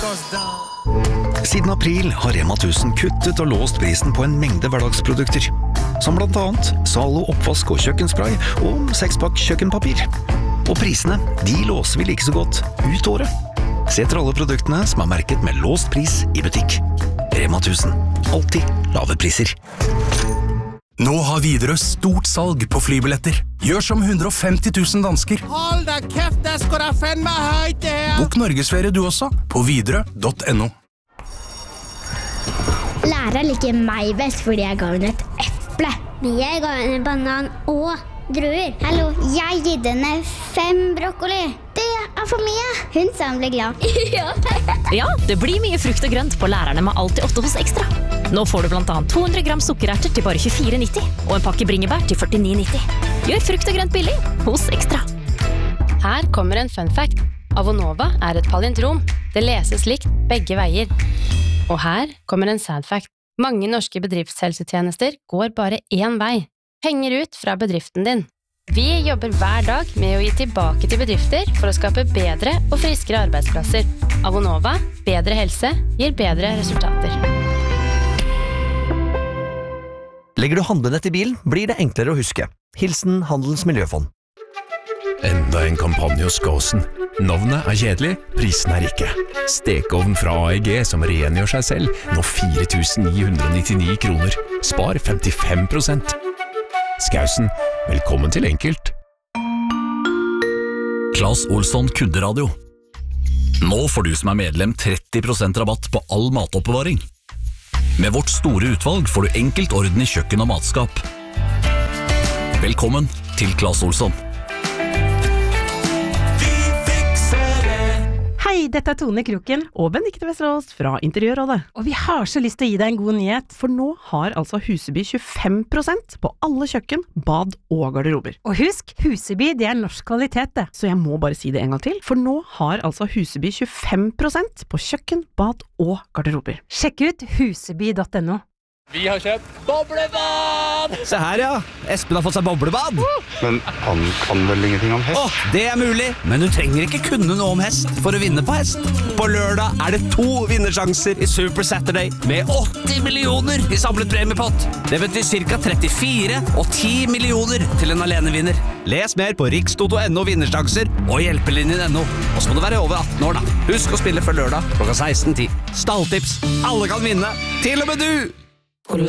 Siden april har Rema 1000 kuttet og låst prisen på en mengde hverdagsprodukter, som blant annet Zalo oppvask og kjøkkenspray og 6-pakk kjøkkenpapir. Og prisene, de låser vi like så godt ut året. Se etter alle produktene som er merket med låst pris i butikk. Rema 1000. Alltid lave priser. Nå har Widerøe stort salg på flybilletter. Gjør som 150 000 dansker. Hold da kæft, der skal da fandme højt det her. Bok Norgesferie du også, på widerøe.no. Læreren liker meg best fordi jeg ga henne et eple. Men jeg ga henne en banan og druer. Hallo, jeg gitt henne 5 brokkoli. Det er for mye. Hun sa hun ble glad. Ja, det blir mye frukt og grønt på lærerne med Alltid 8 hos Ekstra. Nå får du blant annet 200 gram sukkererter til bare 24,90 og en pakke bringebær til 49,90. Gjør frukt og grønt billig hos Ekstra. Her kommer en fun fact. Avonova er et palindrom. Det leses likt begge veier. Og her kommer en sad fact. Mange norske bedriftshelsetjenester går bare én vei. Penger ut fra bedriften din. Vi jobber hver dag med å gi tilbake til bedrifter for å skape bedre og friskere arbeidsplasser. Avonova, bedre helse, gir bedre resultater. Legger du handlenett i bilen, blir det enklere å huske. Hilsen Handelens Miljøfond. Enda en kampanje hos Gåsen. Navnet er kjedelig, prisen er ikke. Stekeovn fra AEG som rengjør seg selv, nå 4.999 kroner. Spar 55%. Skausen, velkommen til enkelt. Claes Olsson kunderadio. Nå får du som er medlem 30% rabatt på all matoppbevaring. Med vårt store utvalg får du enkelt orden i kjøkken og matskap. Velkommen til Claes Olsson. Hei, dette er Tone Kroken og Benedikte Vesterås fra Interiørrådet. Og vi har så lyst til å gi deg en god nyhet, for nå har altså Huseby 25% på alle kjøkken, bad og garderober. Og husk, Huseby det er norsk kvalitet det. Så jeg må bare si det en gang til, for nå har altså Huseby 25% på kjøkken, bad og garderober. Sjekk ut huseby.no. Vi har kjøpt boblebad! Se her ja, Espen har fått seg boblebad. Men han kan vel ingenting om hest? Det er mulig, men du trenger ikke kunne noe om hest for å vinne på hest. På lørdag er det 2 vinnersjanser i Super Saturday med 80 millioner i samlet premiepott. Det betyr ca. 34 og 10 millioner til en alenevinner. Les mer på rikstoto.no vinnersjanser og hjelpelinjen.no. Og så må du være over 18 år da. Husk å spille før lørdag klokka 16:10. Stalltips, alle kan vinne, til og med du!